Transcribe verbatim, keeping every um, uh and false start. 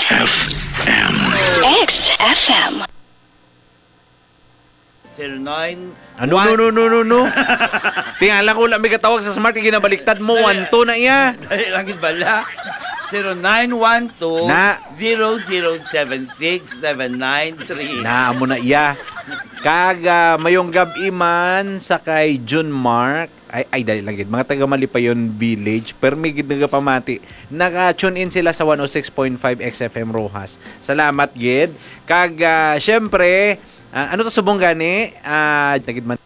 F M. X F M. zero nine Ano, no, no, no, no, no. Tingala ko lang may katawag sa smart, ginabaliktad mo, one two na iya. Dali lang yun bala. zero nine one two Na. zero zero seven six seven nine three. Na, amo na iya. Kaga, mayong gabi man sa kay June Mark, ay, ay, dali lang yun. Mga taga Malipayon Village, pero may gid nagapamati. Naka-tune in sila sa one oh six point five X F M Rojas. Salamat, gid. Kaga, syempre, Ah, ano to subong gani? Ah, tagid man